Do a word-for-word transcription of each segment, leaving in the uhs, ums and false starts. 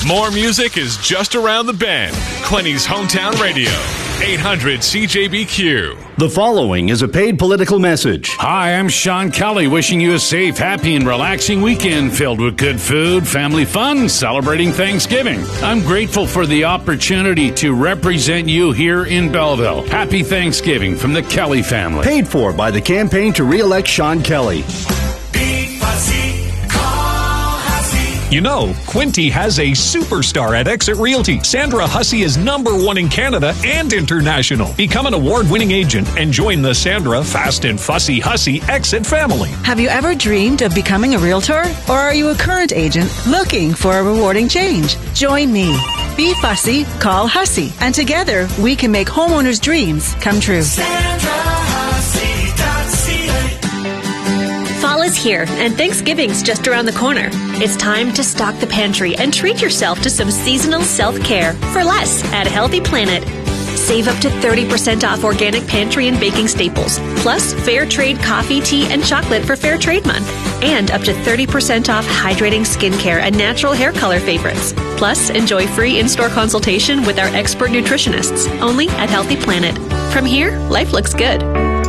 More music is just around the bend. Quinny's Hometown Radio, eight hundred C J B Q. The following is a paid political message. Hi, I'm Sean Kelly, wishing you a safe, happy, and relaxing weekend filled with good food, family fun, celebrating Thanksgiving. I'm grateful for the opportunity to represent you here in Belleville. Happy Thanksgiving from the Kelly family. Paid for by the campaign to re-elect Sean Kelly. You know, Quinty has a superstar at Exit Realty. Sandra Hussey is number one in Canada and international. Become an award-winning agent and join the Sandra Fast and Fussy Hussey Exit family. Have you ever dreamed of becoming a realtor? Or are you a current agent looking for a rewarding change? Join me. Be fussy, call Hussey, and together we can make homeowners' dreams come true. Fall is here, and Thanksgiving's just around the corner. It's time to stock the pantry and treat yourself to some seasonal self-care for less at Healthy Planet. Save up to thirty percent off organic pantry and baking staples, plus fair trade coffee, tea, and chocolate for Fair Trade Month, and up to thirty percent off hydrating skincare and natural hair color favorites. Plus, enjoy free in-store consultation with our expert nutritionists, only at Healthy Planet. From here, life looks good.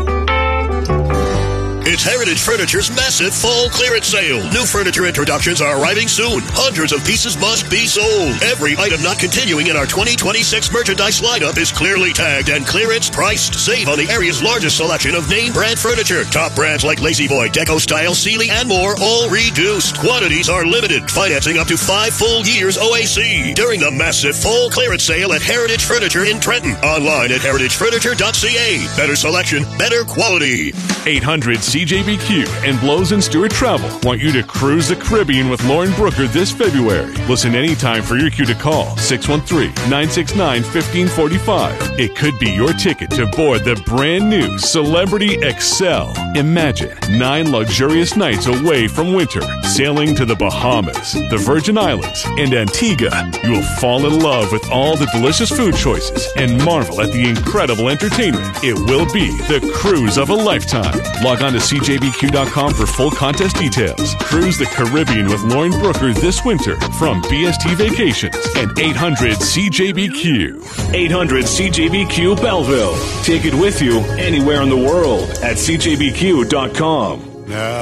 It's Heritage Furniture's massive fall clearance sale. New furniture introductions are arriving soon. Hundreds of pieces must be sold. Every item not continuing in our twenty twenty-six merchandise lineup is clearly tagged and clearance priced. Save on the area's largest selection of name brand furniture. Top brands like Lazy Boy, Deco Style, Sealy, and more, all reduced. Quantities are limited. Financing up to five full years O A C. During the massive fall clearance sale at Heritage Furniture in Trenton. Online at heritage furniture dot c a. Better selection, better quality. eight hundred C J B Q and Blows and Stewart Travel want you to cruise the Caribbean with Lauren Brooker this February. Listen anytime for your cue to call six one three, nine six nine, one five four five. It could be your ticket to board the brand new Celebrity Excel. Imagine nine luxurious nights away from winter, sailing to the Bahamas, the Virgin Islands, and Antigua. You will fall in love with all the delicious food choices and marvel at the incredible entertainment. It will be the cruise of a lifetime. Log on to C J B Q dot com for full contest details. Cruise the Caribbean with Lauren Brooker this winter from B S T Vacations and eight hundred C J B Q. eight hundred C J B Q Belleville. Take it with you anywhere in the world at C J B Q dot com.